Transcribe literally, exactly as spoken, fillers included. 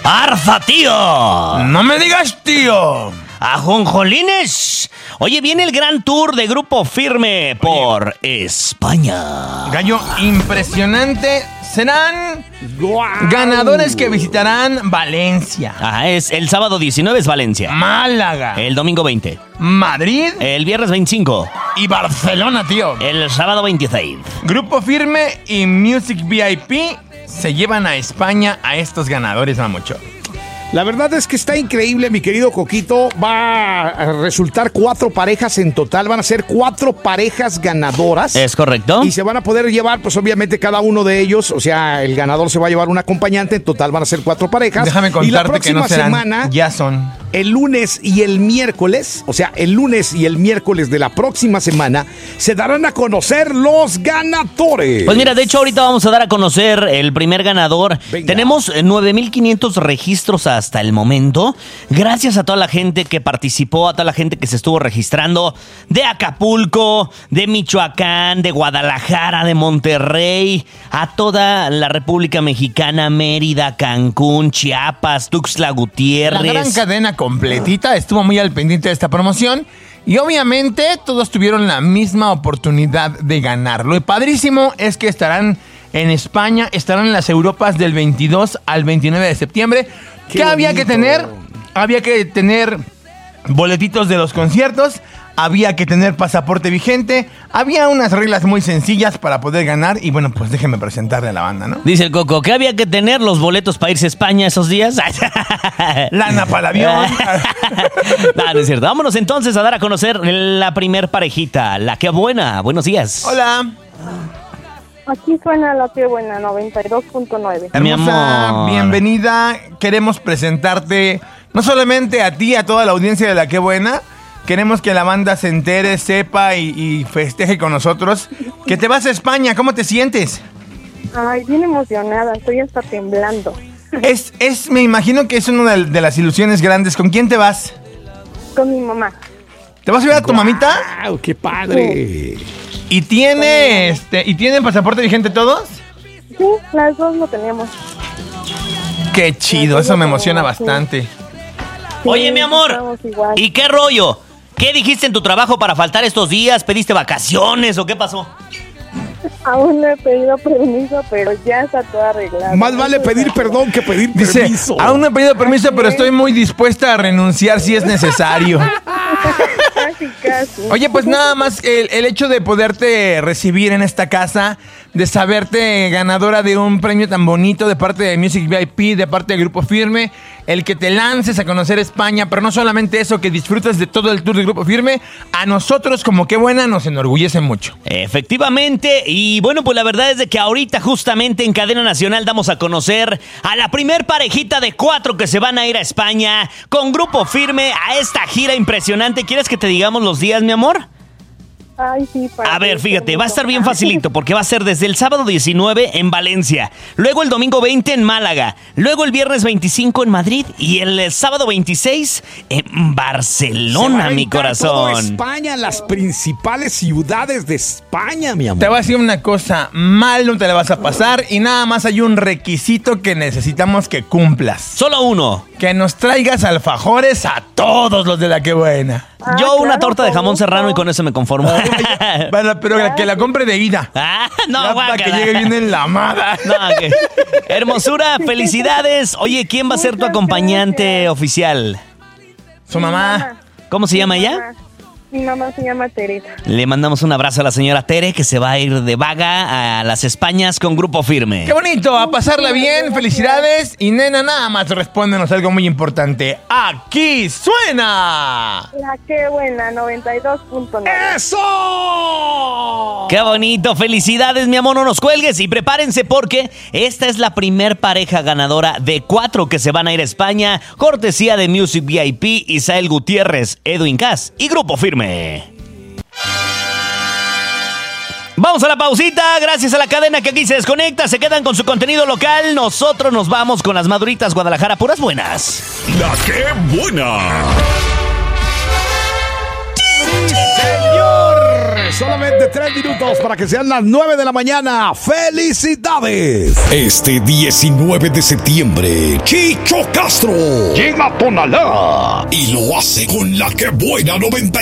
¡Arza, tío! ¡No me digas, tío! ¡Ajonjolines! Oye, viene el gran tour de Grupo Firme por Oye. España. Gallo, impresionante. Serán wow. ganadores que visitarán Valencia. Ajá, es el sábado diecinueve es Valencia. Málaga. El domingo veinte. Madrid. El viernes veinticinco. Y Barcelona, tío. El sábado veintiséis. Grupo Firme y Music V I P se llevan a España a estos ganadores, mamucho. La verdad es que está increíble, mi querido Coquito. Va a resultar cuatro parejas en total. Van a ser cuatro parejas ganadoras. Es correcto. Y se van a poder llevar, pues obviamente cada uno de ellos, o sea, el ganador se va a llevar un acompañante. En total van a ser cuatro parejas. Déjame contarte y la próxima que no serán, semana, ya son. El lunes y el miércoles, o sea, el lunes y el miércoles de la próxima semana, se darán a conocer los ganadores. Pues mira, de hecho ahorita vamos a dar a conocer el primer ganador. Venga. Tenemos nueve mil quinientos registros hasta el momento. Gracias a toda la gente que participó, a toda la gente que se estuvo registrando de Acapulco, de Michoacán, de Guadalajara, de Monterrey, a toda la República Mexicana, Mérida, Cancún, Chiapas, Tuxtla Gutiérrez. La gran cadena completita estuvo muy al pendiente de esta promoción y obviamente todos tuvieron la misma oportunidad de ganar. Lo padrísimo es que estarán en España, estarán en las Europas del veintidós al veintinueve de septiembre. ¿Qué, ¿Qué había que tener? Había que tener boletitos de los conciertos, había que tener pasaporte vigente, había unas reglas muy sencillas para poder ganar y bueno, pues déjenme presentarle a la banda, ¿no? Dice el Coco, ¿qué había que tener? ¿Los boletos para irse a España esos días? Lana para el avión. No, no es cierto. Vámonos entonces a dar a conocer la primer parejita, la que buena. Buenos días. Hola. Aquí suena La Que Buena, noventa y dos punto nueve. Hermosa, bienvenida. Queremos presentarte no solamente a ti, a toda la audiencia de La Que Buena. Queremos que la banda se entere, sepa y, y festeje con nosotros. Que te vas a España, ¿cómo te sientes? Ay, bien emocionada, estoy hasta temblando. Es, es, me imagino que es una de, de las ilusiones grandes. ¿Con quién te vas? Con mi mamá. ¿Te vas a ver a tu wow, mamita? ¡Wow, qué padre! Sí. ¿Y tiene, este, ¿Y tienen pasaporte vigente todos? Sí, las dos lo tenemos. Qué chido, eso me emociona bastante. Sí, oye, mi amor, ¿y qué rollo? ¿Qué dijiste en tu trabajo para faltar estos días? ¿Pediste vacaciones o qué pasó? Aún no he pedido permiso, pero ya está todo arreglado. Más vale pedir perdón que pedir Dice, permiso. Aún no he pedido permiso, pero estoy muy dispuesta a renunciar si es necesario. Casi, casi. Oye, pues nada más el, el hecho de poderte recibir en esta casa, de saberte ganadora de un premio tan bonito de parte de Music V I P, de parte del Grupo Firme, el que te lances a conocer España, pero no solamente eso, que disfrutes de todo el tour del Grupo Firme, a nosotros como Qué Buena nos enorgullece mucho. Efectivamente, y bueno, pues la verdad es de que ahorita justamente en Cadena Nacional damos a conocer a la primer parejita de cuatro que se van a ir a España con Grupo Firme a esta gira impresionante. ¿Quieres que te digamos los días, mi amor? Ay, sí, a ver, fíjate, va a estar bien facilito porque va a ser desde el sábado diecinueve en Valencia, luego el domingo veinte en Málaga, luego el viernes veinticinco en Madrid y el sábado veintiséis en Barcelona, mi corazón. Toda España, las principales ciudades de España, mi amor. Te voy a decir una cosa, mal no te la vas a pasar y nada más hay un requisito que necesitamos que cumplas. Solo uno. Que nos traigas alfajores a todos los de La Que Buena. Ah, Yo una claro, torta de jamón serrano y con eso me conformo. Bueno, pero claro. Que la compre de ida. Ah, no, ya para que llegue bien enlamada. No, okay. Hermosura, felicidades. Oye, ¿quién va a ser tu acompañante oficial? Su mamá. mamá. ¿Cómo se llama ella? Mi mamá se llama Teresa. Le mandamos un abrazo a la señora Tere, que se va a ir de vaga a las Españas con Grupo Firme. ¡Qué bonito! A pasarla bien, felicidades. Y nena, nada más respóndenos algo muy importante. ¡Aquí suena! La Que Buena, noventa y dos punto nueve. ¡Eso! ¡Qué bonito! ¡Felicidades, mi amor! No nos cuelgues y prepárense porque esta es la primer pareja ganadora de cuatro que se van a ir a España. Cortesía de Music V I P, Isael Gutiérrez, Edwin Cass y Grupo Firme. Vamos a la pausita, gracias a la cadena que aquí se desconecta, se quedan con su contenido local. Nosotros nos vamos con las Maduritas Guadalajara, puras buenas. La Que Buena. ¡Sí, señor! señores, solamente tres minutos para que sean las nueve de la mañana. ¡Felicidades! Este diecinueve de septiembre, Chicho Castro llega a Tonalá y lo hace con la que buena noventa